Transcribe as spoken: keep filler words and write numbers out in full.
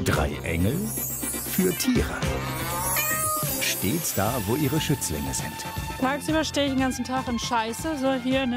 Drei Engel für Tiere. Stets da, wo ihre Schützlinge sind. Tagsüber stehe ich den ganzen Tag in Scheiße, so hier, ne?